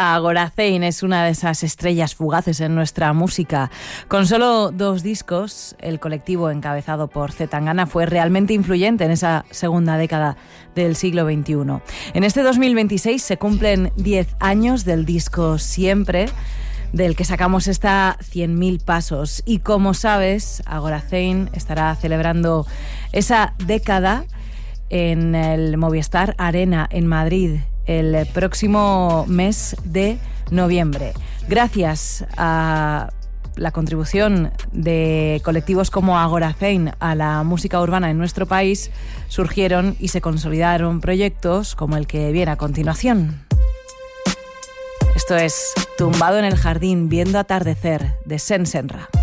Agoracein es una de esas estrellas fugaces en nuestra música. Con solo 2 discos, el colectivo encabezado por C. Tangana fue realmente influyente en esa segunda década del siglo XXI. En este 2026 se cumplen 10 años del disco Siempre, del que sacamos esta 100.000 pasos. Y como sabes, Agoracein estará celebrando esa década en el Movistar Arena en Madrid el próximo mes de noviembre. Gracias a la contribución de colectivos como Agoracein a la música urbana en nuestro país, surgieron y se consolidaron proyectos como el que viene a continuación. Esto es Tumbado en el jardín viendo atardecer, de Sen Senra.